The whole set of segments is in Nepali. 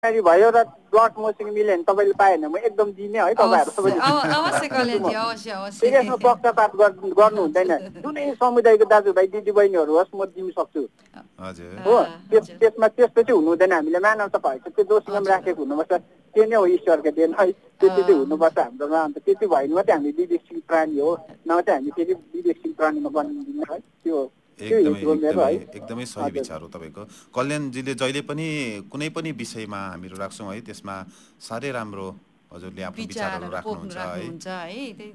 भयो र ब्लड मसिङ मिल्यो भने तपाईँले पाएन म एकदम दिने है तपाईँहरू सबैले अवश्य कल्याणजी अवश्य अवश्य यसमा पक्षपात गर्नु हुँदैन जुनै समुदायको दाजुभाइ दिदीबहिनीहरू होस् म दिन सक्छु हो त्यसमा त्यस्तो चाहिँ हुनु हुँदैन हामीले मानवता भएछ त्यो दोषीमा राखेको हुनुपर्छ त्यो नै हो ईश्वरको देन है त्यति चाहिँ हुनुपर्छ हाम्रोमा अन्त त्यति भयो भने मात्रै हामी विवेकशील प्राणी हो नभए चाहिँ हामी फेरि विवेकशील प्राणीमा बनिदिन्न है त्यो एकदमै सही विचार हो तपाईँको कल्याणजीले जहिले पनि कुनै पनि विषयमा हामीहरू राख्छौँ है त्यसमा साह्रै राम्रो हजुरले आफ्नो विचारहरू राख्नुहुन्छ है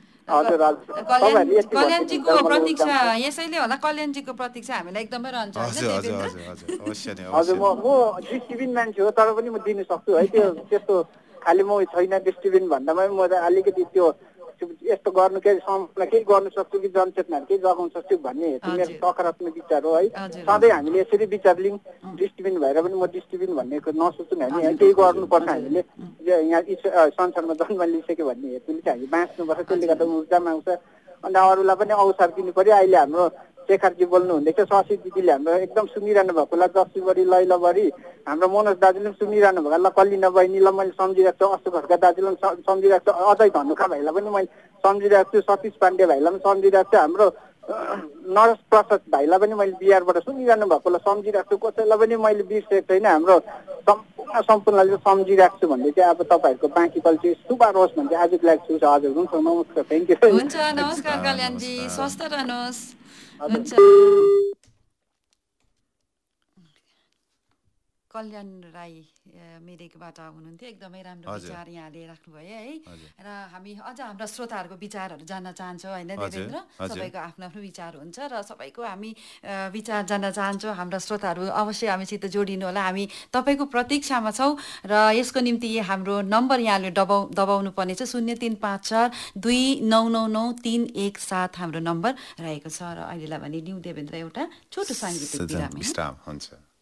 कल्याणजीको प्रतीक्षा यसैले होला कल्याणजीको प्रतीक्षा हामीलाई एकदमै रहन्छ हजुर म डिस्ट्रिबिन मान्छे हो तर पनि म दिन सक्छु है त्यो त्यस्तो खालि म छैन डिस्ट्रिबिन भन्दामा म अलिकति त्यो यस्तो गर्नु केही गर्नु सक्छु कि जनचेतनाहरू केही जगाउन सक्छु भन्ने हेतु मेरो सकारात्मक विचार हो है सधैँ हामीले यसरी विचार लिउँ डिस्ट्रिबिन भएर पनि म डिस्ट्रिबिन भन्नेको नसोचौँ हामी केही गर्नुपर्छ हामीले यहाँ संसारमा जन्म लिइसक्यो भन्ने हेतुले चाहिँ हामी बाँच्नुपर्छ त्यसले गर्दा ऊर्जामा आउँछ अन्त अरूलाई पनि अवसर दिनु पर्यो अहिले हाम्रो शेखरजी बोल्नु हुँदैछ शशी दिदीले हाम्रो एकदम सुनिरहनु भएकोलाई जसुबरी लैलबरी हाम्रो मनोज दाजुले पनि सुनिरहनु भएको ल कलिना बहिनीलाई मैले सम्झिरहेको छु अशोक खड्का दाजुलाई पनि सम्झिरहेको छु अजय धनुखा भाइलाई पनि मैले सम्झिरहेको छु सतीश पाण्डे भाइलाई पनि सम्झिरहेको छु हाम्रो नरेश प्रसाद भाइलाई पनि मैले बिहारबाट सुनिरहनु भएकोलाई सम्झिरहेको छु कसैलाई पनि मैले बिर्सेको छैन हाम्रो सम्पूर्णले सम्झिरहेको छु भन्दै चाहिँ अब तपाईँहरूको बाँकी कल चाहिँ सुबार होस् भन्दै आजको लागि छु हजुर हुन्छ नमस्कार थ्याङ्क यू हुन्छ नमस्कार कल्याणजी स्वस्थ रहनुहोस् हुन्छ कल्याण राई मेरेकबाट हुनुहुन्थ्यो एकदमै राम्रो विचार यहाँले राख्नुभयो है र हामी अझ हाम्रा श्रोताहरूको विचारहरू जान्न चाहन्छौँ होइन देवेन्द्र सबैको आफ्नो आफ्नो विचार हुन्छ र सबैको हामी विचार जान्न चाहन्छौँ हाम्रा श्रोताहरू अवश्य हामीसित जोडिनु होला हामी तपाईँको प्रतीक्षामा छौँ र यसको निम्ति हाम्रो नम्बर यहाँले दबाउनु पर्नेछ 0354299931 हाम्रो नम्बर रहेको छ र अहिलेलाई भने न्यू देवेन्द्र एउटा छोटो साङ्गीतिक विराम हुन्छ